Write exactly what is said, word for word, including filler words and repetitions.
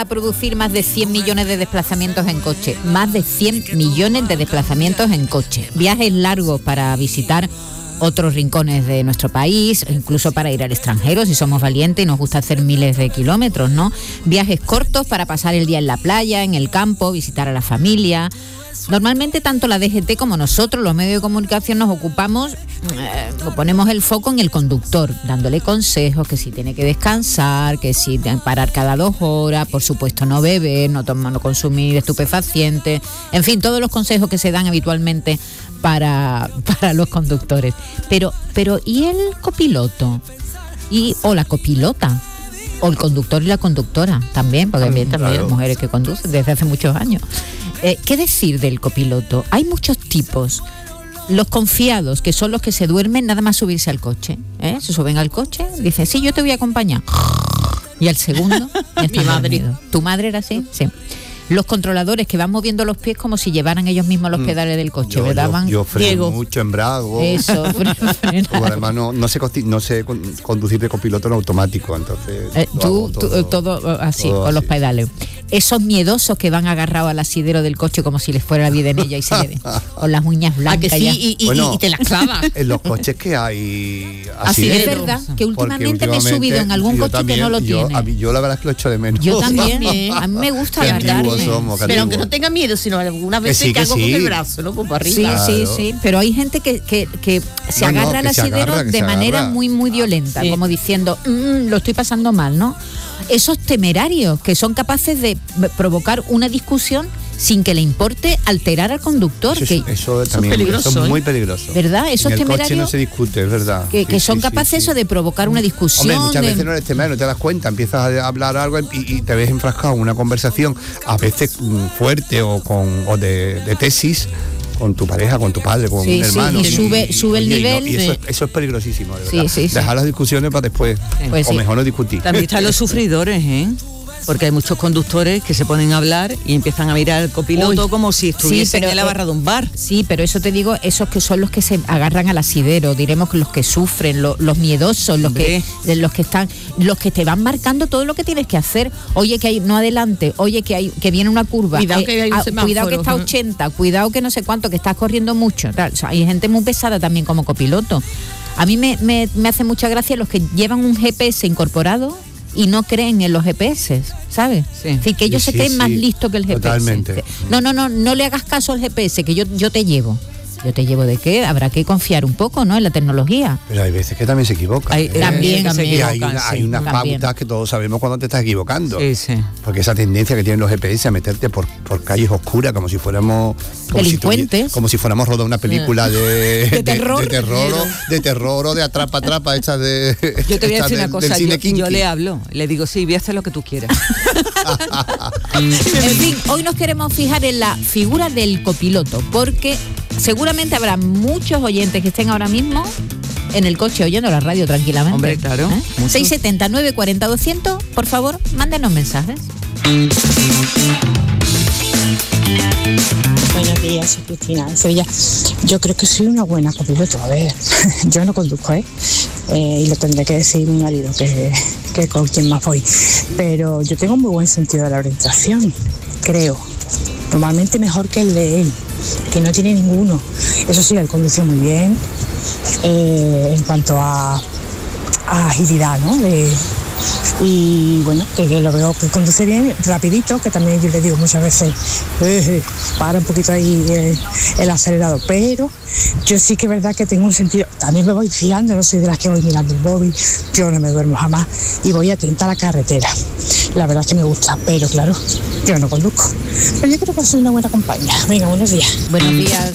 a producir más de cien millones de desplazamientos en coche, más de cien millones de desplazamientos en coche, viajes largos para visitar otros rincones de nuestro país, incluso para ir al extranjero si somos valientes y nos gusta hacer miles de kilómetros, ¿no? Viajes cortos para pasar el día en la playa, en el campo, visitar a la familia. Normalmente tanto la D G T como nosotros, los medios de comunicación, nos ocupamos, eh, ponemos el foco en el conductor, dándole consejos, que si tiene que descansar, que si tiene que parar cada dos horas, por supuesto no beber, no tomar, no consumir estupefacientes, en fin, todos los consejos que se dan habitualmente para, para los conductores. Pero, pero ¿y el copiloto? Y, o la copilota, o el conductor y la conductora, también, porque también, también claro. Hay mujeres que conducen desde hace muchos años. Eh, ¿Qué decir del copiloto? Hay muchos tipos. Los confiados, que son los que se duermen nada más subirse al coche, ¿eh? Se suben al coche, dicen, sí, yo te voy a acompañar. Y al segundo, ya está dormido. ¿Tu madre era así? Sí. Los controladores que van moviendo los pies como si llevaran ellos mismos los pedales del coche, yo, ¿verdad? Van, yo, yo freno Diego. mucho, embrago. Eso, freno. Además no, no, sé, no sé conducir de copiloto en automático, entonces... Eh, tú, todo, tú, todo así, todo con así. Los pedales. Esos miedosos que van agarrados al asidero del coche como si les fuera la vida en ella y se le con las uñas blancas. ¿A que sí? Y, y, bueno, y te las clavas. En los coches que hay así es verdad, que últimamente, últimamente me he subido en algún coche también, que no lo yo, tiene. A mí, yo la verdad es que lo echo de menos. Yo también, a mí me gusta agarrarme. Somos, pero aunque no tenga miedo, sino algunas veces que, sí, que, que hago sí. Con el brazo, ¿no? Como para arriba. Sí, claro. sí, sí, pero hay gente que, que, que se no, agarra no, al asidero agarra, de manera agarra. muy, muy violenta, sí. Como diciendo, mmm, lo estoy pasando mal, ¿no? Esos temerarios que son capaces de provocar una discusión sin que le importe alterar al conductor. Eso, que eso, eso también es peligroso, eso es muy peligroso. ¿Verdad? Esos en el temerarios coche no se discute, es verdad. Que, que sí, son sí, capaces sí, eso de provocar una discusión. Hombre, muchas de... veces no eres temerario, no te das cuenta, empiezas a hablar algo y, y te ves enfrascado en una conversación, a veces fuerte o con o de, de tesis, con tu pareja, con tu padre, con sí, un hermano. Sí, y sube, y, sube el oye, nivel. Y, no, y eso, de... eso es peligrosísimo, de sí, verdad. Sí, sí. Dejar las discusiones para después, pues o sí. mejor no discutir. También están los sufridores, ¿eh? Porque hay muchos conductores que se ponen a hablar y empiezan a mirar al copiloto Uy, como si estuviesen sí, en la barra de un bar. Sí, pero eso te digo, esos que son los que se agarran al asidero, diremos que los que sufren, los, los miedosos, los que, los que están, los que te van marcando todo lo que tienes que hacer. Oye, que hay, no adelante, oye, que hay, que viene una curva, cuidado, eh, que, hay un a, cuidado que está ochenta, cuidado que no sé cuánto, que estás corriendo mucho. Tal. O sea, hay gente muy pesada también como copiloto. A mí me, me, me hace mucha gracia los que llevan un G P S incorporado y no creen en los G P S, ¿sabes? Sí. Es decir, que ellos sí, se creen sí, más listos que el G P S. Totalmente. No, no, no, no le hagas caso al G P S, que yo, yo te llevo. ¿Yo te llevo de qué? Habrá que confiar un poco, ¿no?, en la tecnología. Pero hay veces que también se equivocan. Hay, ¿eh? También, también. Y hay, una, hay unas también. pautas que todos sabemos cuando te estás equivocando. Sí, sí. Porque esa tendencia que tienen los G P S a meterte por, por calles oscuras, como si fuéramos... Como delincuentes. Si como si fuéramos rodando una película de... de terror. De, de terror, o, de terror o de atrapa-atrapa, hecha de... Yo te voy a decir de, una cosa, yo, yo le hablo, le digo, sí, voy a hacer lo que tú quieras. En fin, hoy nos queremos fijar en la figura del copiloto, porque seguramente habrá muchos oyentes que estén ahora mismo en el coche oyendo la radio tranquilamente. Hombre, claro. ¿Eh? seiscientos setenta, novecientos cuarenta, doscientos, por favor, mándenos mensajes. Buenos días, soy Cristina de Sevilla. Yo creo que soy una buena copiloto. A ver, yo no conduzco, ¿eh? eh y lo tendré que decir mi marido, que, que con quien más voy. Pero yo tengo muy buen sentido de la orientación, creo. Normalmente mejor que el de él, que no tiene ninguno. Eso sí, él conduce muy bien eh, en cuanto a, a agilidad, ¿no? De, y bueno, que, que lo veo que conduce bien, rapidito, que también yo le digo muchas veces, eh, para un poquito ahí eh, el acelerador, pero yo sí que es verdad que tengo un sentido, también me voy fiando, no soy de las que voy mirando el móvil, yo no me duermo jamás y voy atenta a la carretera. La verdad es que me gusta, pero claro, yo no conduzco. Pero yo creo que soy una buena compañía. Venga, buenos días. Buenos días.